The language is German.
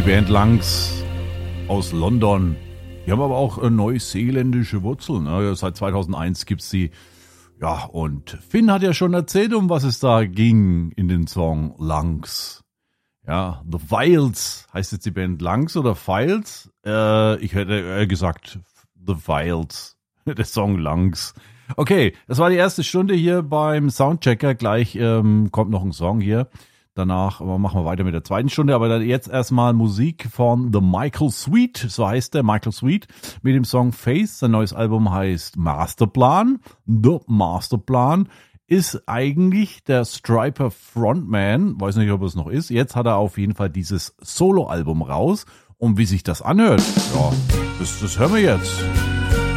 Band Lungs aus London. Die haben aber auch neuseeländische Wurzeln. Ne? Seit 2001 gibt's sie. Ja, und Finn hat ja schon erzählt, um was es da ging in den Song Lungs. Ja, The Files heißt jetzt die Band Lungs oder Files? Ich hätte gesagt The Files. Der Song Lungs. Okay, das war die erste Stunde hier beim Soundchecker. Gleich kommt noch ein Song hier. Danach machen wir weiter mit der zweiten Stunde, aber dann jetzt erstmal Musik von The Michael Sweet, so heißt der, Michael Sweet, mit dem Song Face. Sein neues Album heißt Masterplan. The Masterplan ist eigentlich der Stryper Frontman, weiß nicht, ob es noch ist. Jetzt hat er auf jeden Fall dieses Solo-Album raus. Und wie sich das anhört, ja, das hören wir jetzt.